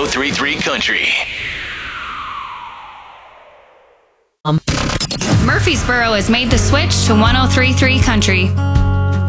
1033 Country. Murfreesboro has made the switch to 1033 Country.